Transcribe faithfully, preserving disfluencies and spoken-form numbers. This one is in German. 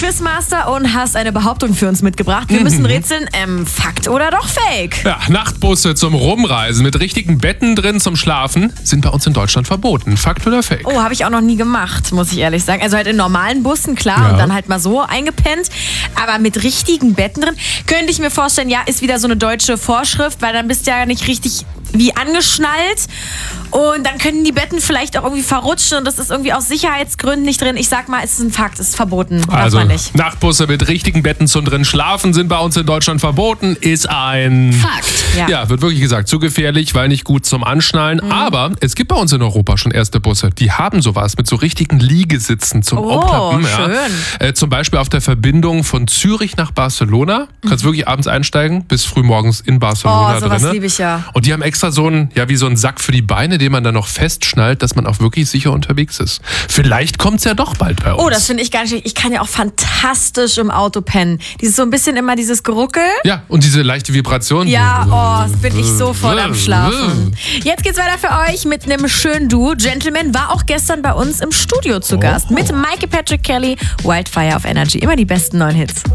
Quizmaster und hast eine Behauptung für uns mitgebracht. Wir müssen rätseln, ähm, Fakt oder doch Fake? Ja, Nachtbusse zum Rumreisen mit richtigen Betten drin zum Schlafen sind bei uns in Deutschland verboten. Fakt oder Fake? Oh, habe ich auch noch nie gemacht, muss ich ehrlich sagen. Also halt in normalen Bussen, klar, Ja. und dann halt mal so eingepennt. Aber mit richtigen Betten drin, könnte ich mir vorstellen, ja, ist wieder so eine deutsche Vorschrift, weil dann bist du ja nicht richtig wie angeschnallt. Und dann können die Betten vielleicht auch irgendwie verrutschen und das ist irgendwie aus Sicherheitsgründen nicht drin. Ich sag mal, es ist ein Fakt, es ist verboten. Darf Also man nicht. Nachtbusse mit richtigen Betten zum drin schlafen sind bei uns in Deutschland verboten. Ist ein Fakt. Ja. Ja, wird wirklich gesagt, zu gefährlich, weil nicht gut zum Anschnallen. Mhm. Aber es gibt bei uns in Europa schon erste Busse, die haben sowas mit so richtigen Liegesitzen zum Oh, Aufklappen. schön. Ja. Äh, zum Beispiel auf der Verbindung von Zürich nach Barcelona. Du kannst wirklich abends einsteigen, bis frühmorgens in Barcelona Oh, sowas drin. liebe ich ja. Und die haben extra so einen, ja, wie so einen Sack für die Beine, den man dann noch festschnallt, dass man auch wirklich sicher unterwegs ist. Vielleicht kommt's ja doch bald bei uns. Oh, das finde ich gar nicht schlecht. Ich kann ja auch fantastisch im Auto pennen. Dieses so ein bisschen immer dieses Geruckel. Ja, und diese leichte Vibration. Ja, oh, das bin ich sofort am Schlafen. Jetzt geht's weiter für euch mit einem schönen Duo. Gentleman war auch gestern bei uns im Studio zu Gast. Mit Mikey Patrick Kelly, Wildfire auf Energy. Immer die besten neuen Hits.